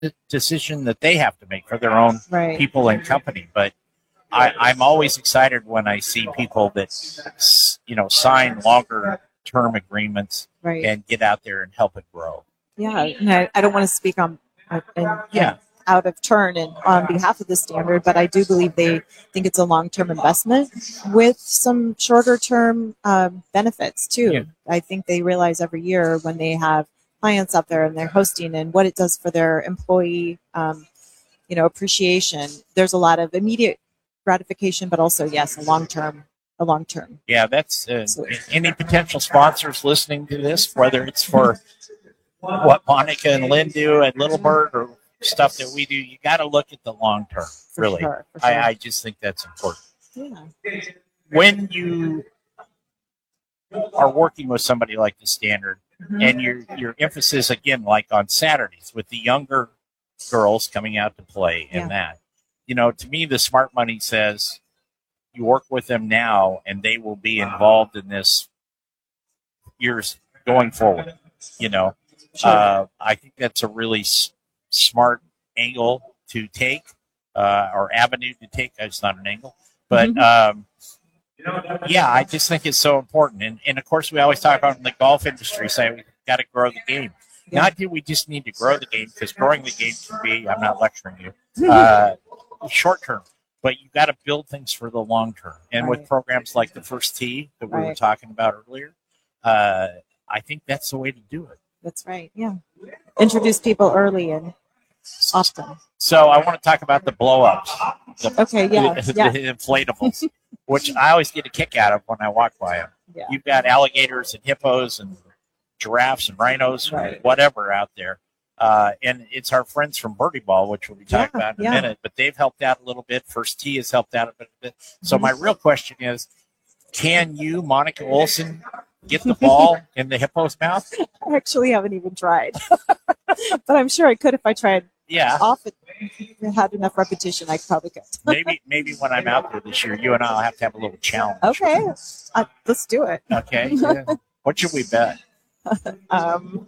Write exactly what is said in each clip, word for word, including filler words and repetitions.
a decision that they have to make for their own right. people and company. But I, I'm always excited when I see people that, you know, sign longer term agreements right. and get out there and help it grow. Yeah, and I, I don't want to speak on uh, and, yeah. out of turn and on behalf of the Standard, but I do believe they think it's a long-term investment with some shorter-term um, benefits too. Yeah. I think they realize every year when they have clients out there and they're hosting and what it does for their employee, um, you know, appreciation. There's a lot of immediate gratification, but also, yes, a long-term, a long-term. Yeah, that's uh, any potential sponsors listening to this, whether it's for what Monica and Lynn do at Little Bird or stuff that we do, you got to look at the long term. For really, sure, for sure. I, I just think that's important. Yeah. When you are working with somebody like the Standard, mm-hmm. and your your emphasis again, like on Saturdays with the younger girls coming out to play, and yeah. that, you know, to me, the smart money says you work with them now, and they will be involved in this years going forward. You know, sure. uh, I think that's a really s- smart angle to take, uh, or avenue to take. It's not an angle, but um, yeah, I just think it's so important. And, and of course, we always talk about in the golf industry, saying we've got to grow the game. Yeah. Not that we just need to grow the game, because growing the game can be, I'm not lecturing you, uh, short term, but you got to build things for the long term. And right. with programs like the First Tee that we right. were talking about earlier, uh, I think that's the way to do it. That's right. Yeah. Introduce people early and often. So I want to talk about the blow-ups. The, okay, yeah. The, yeah. the inflatables, which I always get a kick out of when I walk by them. Yeah. You've got alligators and hippos and giraffes and rhinos right. and whatever out there. Uh, and it's our friends from Birdie Ball, which we'll be talking yeah, about in yeah. a minute, but they've helped out a little bit. First Tee has helped out a bit. So mm-hmm. my real question is, can you, Monica Olson, get the ball in the hippo's mouth? I actually haven't even tried, but I'm sure I could if I tried. Yeah, often had enough repetition, I probably could. maybe, maybe when I'm out there this year, you and I'll have to have a little challenge. Okay, uh, let's do it. Okay, yeah. What should we bet? um,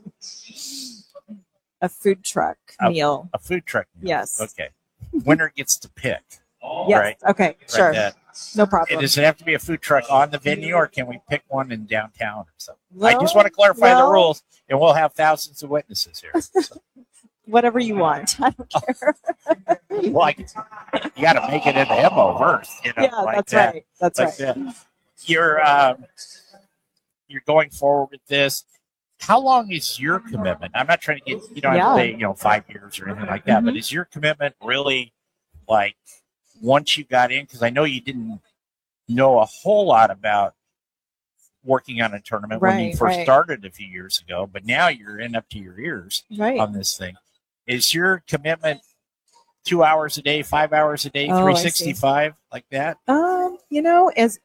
a food truck a, meal. A food truck meal. Yes. Okay. Winner gets to pick. Yes. Right? Okay. Right sure. that. No problem. Does it have to be a food truck on the venue, or can we pick one in downtown or something? Well, I just want to clarify well, the rules, and we'll have thousands of witnesses here. So. Whatever you want. I don't care. Well, I can, you got to make it in the hippo first. You know, yeah, like that's that. right. That's like right. That. You're um, you're going forward with this. How long is your commitment? I'm not trying to get, you don't yeah. have to say, you know, five years or anything like that, mm-hmm. but is your commitment really like once you got in? Because I know you didn't know a whole lot about working on a tournament right, when you first right. started a few years ago, but now you're in up to your ears right. on this thing. Is your commitment two hours a day, five hours a day, oh, three sixty-five, like that? Um, you know, as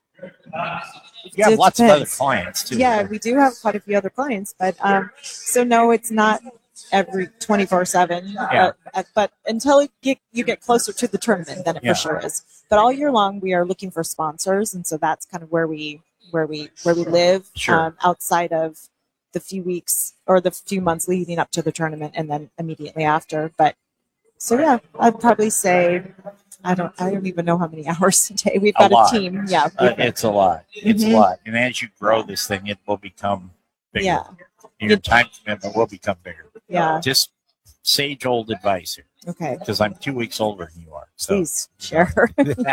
you have lots depends. of other clients too. Yeah, right? we do have quite a few other clients, but um, so no, it's not every twenty-four seven. Yeah. Uh, but until you get, you get closer to the tournament, then it yeah. for sure is. But all year long, we are looking for sponsors, and so that's kind of where we where we where we live sure. um, outside of the few weeks or the few months leading up to the tournament, and then immediately after. But so yeah, I'd probably say I don't I don't even know how many hours a day we've got a, a team. Yeah, uh, it's a lot. It's mm-hmm. a lot, and as you grow this thing, it will become bigger. Yeah, your time commitment will become bigger. Yeah, just sage old advice here. Okay. Because I'm two weeks older than you are. So. Please share.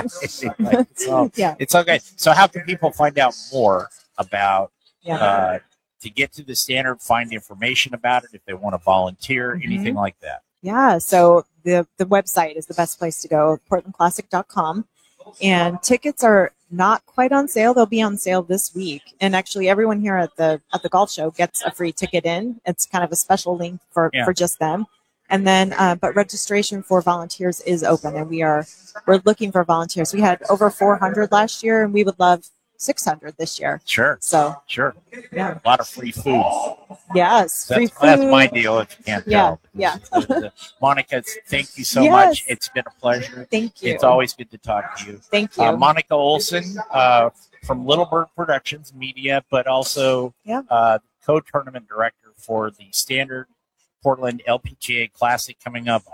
it's all, yeah. It's okay. So how can people find out more about yeah. uh, to get to the Standard, find information about it, if they want to volunteer, mm-hmm. anything like that? Yeah. So the, the website is the best place to go, portland classic dot com. And tickets are not quite on sale. They'll be on sale this week. And actually everyone here at the at the golf show gets a free ticket in. It's kind of a special link for, yeah. for just them. And then, uh, but registration for volunteers is open, and we are, we're looking for volunteers. We had over four hundred last year, and we would love six hundred this year. Sure. So, sure. Yeah. A lot of free food. Yes. That's, free food. That's my deal, if you can't yeah. tell. Yeah. Monica, thank you so yes. much. It's been a pleasure. Thank you. It's always good to talk to you. Thank you. Uh, Monica Olson uh, from Little Bird Productions Media, but also yeah. uh, co-tournament director for the Standard Portland L P G A Classic coming up